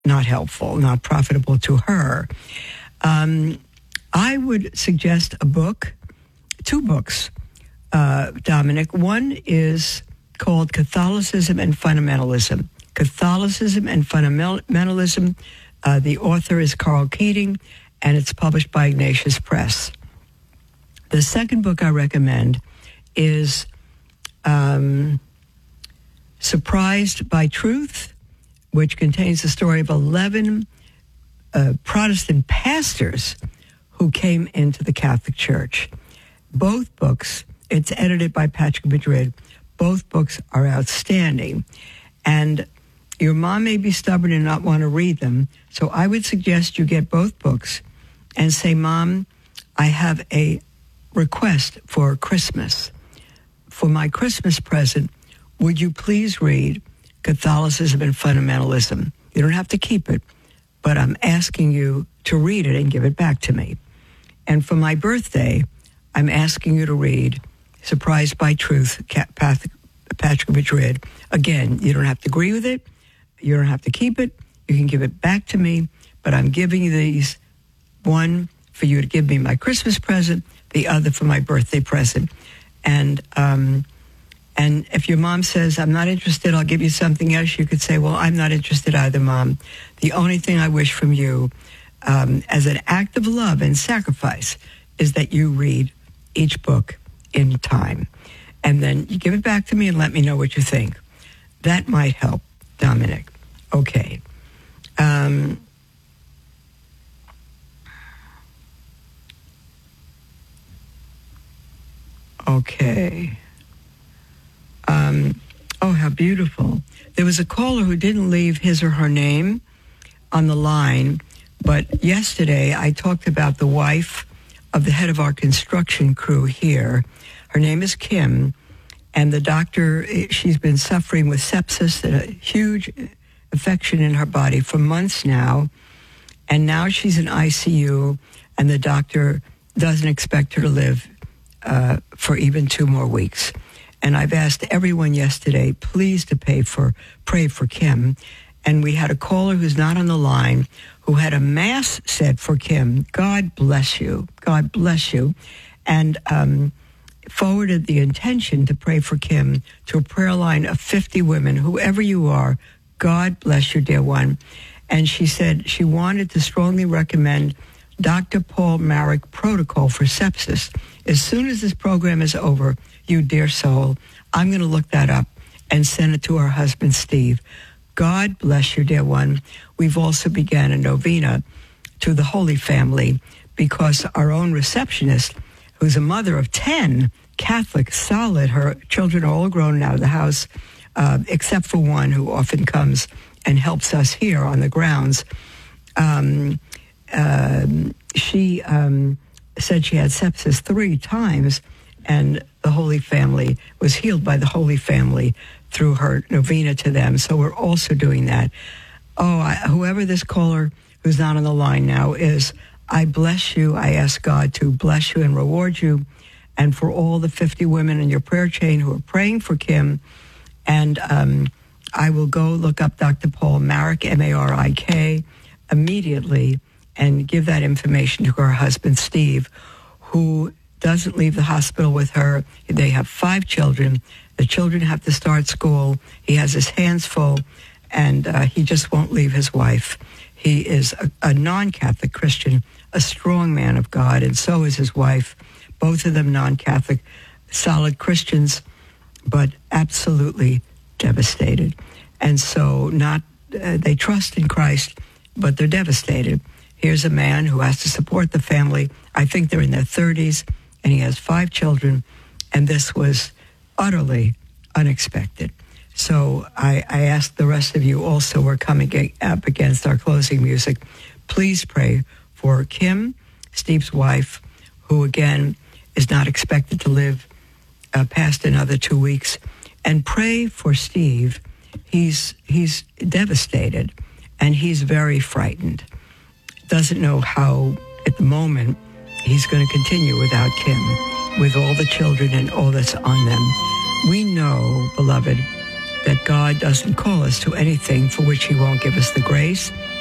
not helpful, not profitable to her. I would suggest a book, 2 books, Dominic. One is called Catholicism and Fundamentalism. Catholicism and Fundamentalism. The author is Carl Keating, and it's published by Ignatius Press. The second book I recommend is Surprised by Truth, which contains the story of 11 Protestant pastors who came into the Catholic Church. Both books, it's edited by Patrick Madrid. Both books are outstanding. And your mom may be stubborn and not want to read them, so I would suggest you get both books and say, Mom, I have a request for Christmas. For my Christmas present, would you please read Catholicism and Fundamentalism? You don't have to keep it, but I'm asking you to read it and give it back to me. And for my birthday, I'm asking you to read Surprised by Truth, Patrick Madrid. Again, you don't have to agree with it. You don't have to keep it. You can give it back to me, but I'm giving you these, one for you to give me my Christmas present, the other for my birthday present. And if your mom says, I'm not interested, I'll give you something else, you could say, well, I'm not interested either, Mom. The only thing I wish from you, as an act of love and sacrifice, is that you read each book in time. And then you give it back to me and let me know what you think. That might help, Dominic. Okay. Okay. Oh, how beautiful. There was a caller who didn't leave his or her name on the line, but yesterday I talked about the wife of the head of our construction crew here. Her name is Kim, and the doctor, she's been suffering with sepsis and a huge infection in her body for months now, and now she's in ICU, and the doctor doesn't expect her to live for even 2 more weeks. And I've asked everyone yesterday, please to pray for Kim. And we had a caller who's not on the line who had a mass said for Kim. God bless you. God bless you. And forwarded the intention to pray for Kim to a prayer line of 50 women, whoever you are. God bless you, dear one. And she said she wanted to strongly recommend Dr. Paul Marik Protocol for Sepsis. As soon as this program is over, you dear soul, I'm going to look that up and send it to her husband, Steve. God bless you, dear one. We've also began a novena to the Holy Family because our own receptionist, who's a mother of 10, Catholic, solid, her children are all grown and out of the house, except for one who often comes and helps us here on the grounds. She said she had sepsis 3 times, and the Holy Family was healed by the Holy Family through her novena to them. So we're also doing that. Whoever this caller who's not on the line now is, I bless you. I ask God to bless you and reward you. And for all the 50 women in your prayer chain who are praying for Kim. And I will go look up Dr. Paul Marik, M-A-R-I-K, immediately and give that information to her husband, Steve, who doesn't leave the hospital with her. They have 5 children. The children have to start school. He has his hands full, and he just won't leave his wife. He is a non-Catholic Christian, a strong man of God, and so is his wife. Both of them non-Catholic, solid Christians, but absolutely devastated. And so they trust in Christ, but they're devastated. Here's a man who has to support the family. I think they're in their 30s, and he has 5 children, and this was utterly unexpected. So I ask the rest of you also, we're coming up against our closing music, please pray for Kim, Steve's wife, who again is not expected to live past another 2 weeks, and pray for Steve. He's devastated, and he's very frightened. Doesn't know how, at the moment, he's going to continue without Kim, with all the children and all that's on them. We know, beloved, that God doesn't call us to anything for which he won't give us the grace